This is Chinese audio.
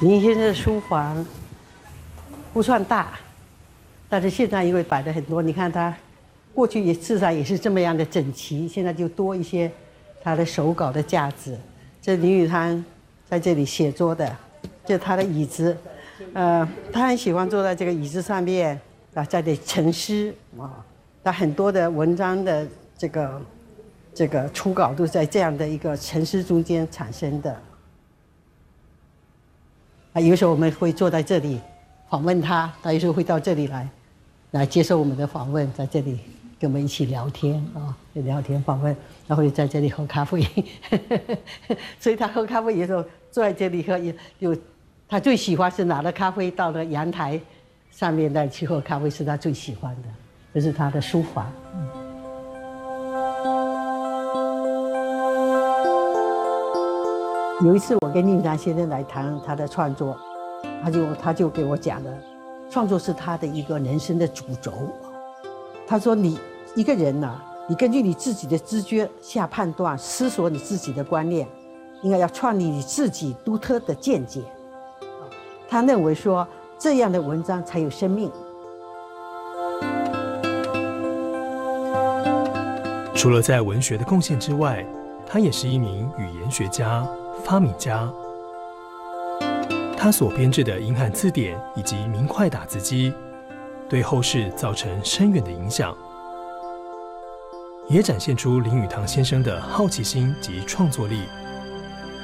林先生的书房不算大，但是现在因为摆了很多，你看他过去也至少也是这么样的整齐，现在就多一些他的手稿的架子。这林语堂在这里写作的，这他的椅子，他很喜欢坐在这个椅子上面啊，在这里沉思啊，他很多的文章的这个初稿都是在这样的一个沉思中间产生的。啊，有时候我们会坐在这里访问他，他有时候会到这里来接受我们的访问，在这里跟我们一起聊天啊，聊天访问，然后就在这里喝咖啡。所以他喝咖啡有时候坐在这里喝，他最喜欢是拿了咖啡到了阳台上面来去喝咖啡，是他最喜欢的，这是他的书房。有一次我跟宁章先生来谈他的创作，他就给我讲了，创作是他的一个人生的主轴。他说你一个人呐，你根据你自己的知觉下判断，思索你自己的观念，应该要创立你自己独特的见解。他认为说这样的文章才有生命。 除了在文学的贡献之外，他也是一名语言学家、发明家。他所编制的英汉字典以及明快打字机，对后世造成深远的影响，也展现出林语堂先生的好奇心及创作力。